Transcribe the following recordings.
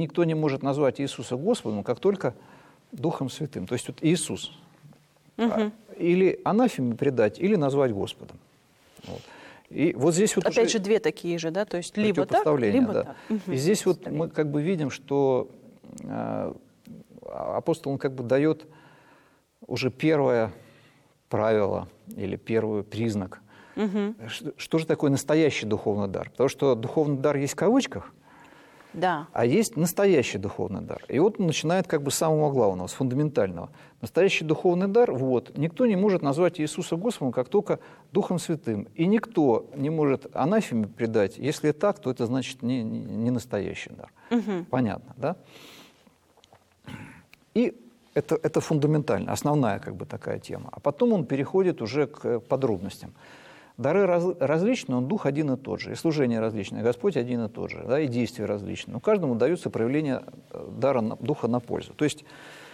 никто не может назвать Иисуса Господом, как только Духом Святым. То есть вот Иисус. Или анафеме предать, или назвать Господом. Вот. И вот здесь вот опять же две такие же, да, то есть либо так, либо так. И здесь вот мы как бы видим, что апостол, он как бы дает уже первое правило или первый признак. Что же такое настоящий духовный дар? Потому что духовный дар есть в кавычках, да. А есть настоящий духовный дар. И вот он начинает как бы с самого главного, с фундаментального. Настоящий духовный дар, вот, никто не может назвать Иисуса Господом, как только Духом Святым. И никто не может анафеме предать. Если так, то это значит не настоящий дар. Понятно, да? И это фундаментально, основная как бы такая тема. А потом он переходит уже к подробностям. Дары различны, он дух один и тот же, и служение различное, Господь один и тот же, да, и действия различны. Но каждому дается проявление дара духа на пользу. То есть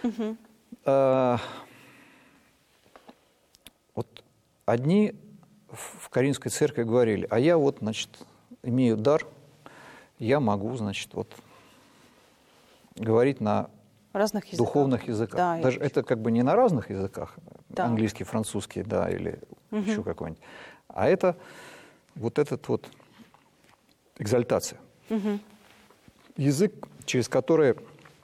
вот одни в Коринфской церкви говорили, а я вот, значит, имею дар, я могу, значит, вот говорить на разных языках. Духовных языках. Да, даже это как бы не на разных языках, да. Английский, французский, да, или еще какой-нибудь. А это вот этот вот экзальтация. Язык, через который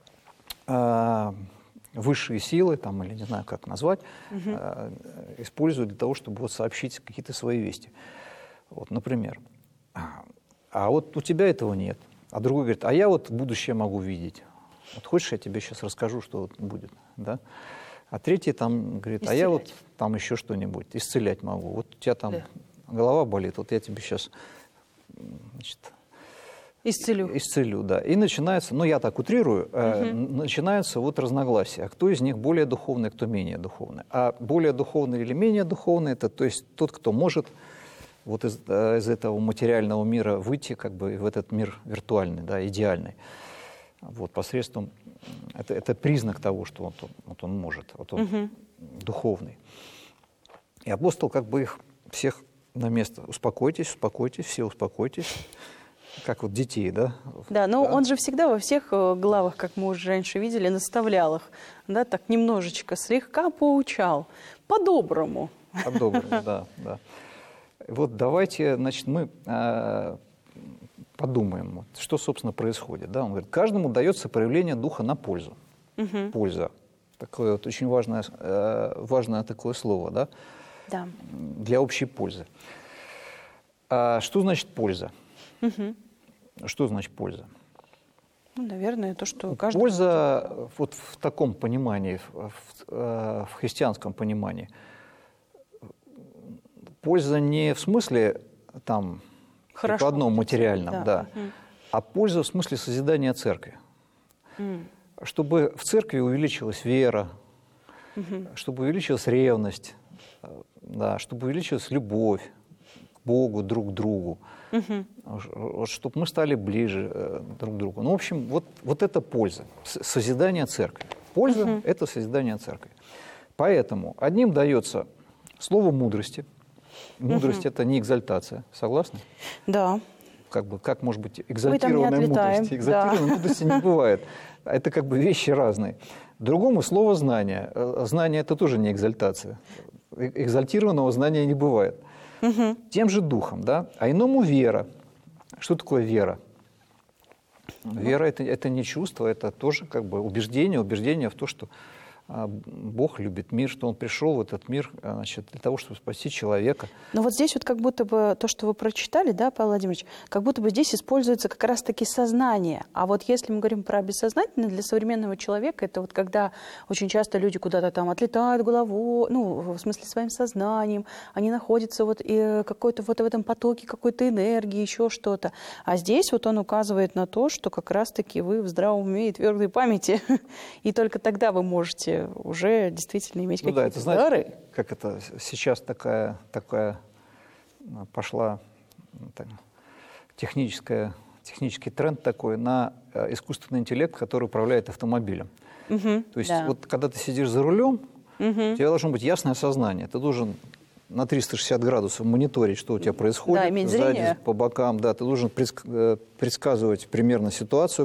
высшие силы, там, или не знаю, как назвать, используют для того, чтобы вот сообщить какие-то свои вести. Вот, например. А вот у тебя этого нет. А другой говорит, а я вот будущее могу видеть. Вот хочешь, я тебе сейчас расскажу, что вот будет, да? А третий там говорит, исцелять. А я вот там еще что-нибудь, исцелять могу. Вот у тебя там голова болит, вот я тебе сейчас, значит, исцелю, да. И начинается, ну я так утрирую, начинаются вот разногласия. А кто из них более духовный, кто менее духовный. А более духовный или менее духовный, это то есть тот, кто может вот из этого материального мира выйти как бы в этот мир виртуальный, да, идеальный. Вот, посредством, это признак того, что вот он может, вот он духовный. И апостол как бы их всех на место. Успокойтесь, успокойтесь, все успокойтесь. Как вот детей, да? Да, но он же всегда во всех главах, как мы уже раньше видели, наставлял их, да, так немножечко, слегка поучал, по-доброму. По-доброму, да. Вот давайте, значит, мы подумаем, что, собственно, происходит. Да? Он говорит, каждому дается проявление духа на пользу. Польза. Такое вот очень важное такое слово, да? Да. Для общей пользы. А что значит польза? Что значит польза? Ну, наверное, то, что каждый... Польза вот в таком понимании, в христианском понимании. Польза не в смысле там... в одном материальном, да. А польза в смысле созидания церкви. Чтобы в церкви увеличилась вера, чтобы увеличилась ревность, да, чтобы увеличилась любовь к Богу, друг к другу, чтобы мы стали ближе друг к другу. Ну, в общем, вот это польза, созидание церкви. Польза – это созидание церкви. Поэтому одним дается слово мудрости. Мудрость – это не экзальтация. Согласны? Да. Как может быть экзальтированная мудрость? Экзальтированной мудрости не бывает. Это как бы вещи разные. Другому слово знание. Знание – это тоже не экзальтация. Экзальтированного знания не бывает. Тем же духом, да? А иному вера. Что такое вера? Вера – это не чувство, это тоже как бы убеждение в то, что Бог любит мир, что Он пришел в этот мир, значит, для того, чтобы спасти человека. Но вот здесь вот как будто бы то, что вы прочитали, да, Павел Владимирович, как будто бы здесь используется как раз-таки сознание. А вот если мы говорим про бессознательное, для современного человека, это вот когда очень часто люди куда-то там отлетают головой, ну, в смысле своим сознанием, они находятся вот и какой-то вот в этом потоке какой-то энергии, еще что-то. А здесь вот он указывает на то, что как раз-таки вы в здравом уме и твердой памяти, и только тогда вы можете уже действительно иметь какие-то дары. Как это сейчас такая пошла технический тренд такой на искусственный интеллект, который управляет автомобилем. То есть вот когда ты сидишь за рулем, у тебя должно быть ясное сознание. Ты должен на 360 градусов мониторить, что у тебя происходит, да, иметь сзади, зрение. по бокам. Да, ты должен предсказывать примерно ситуацию,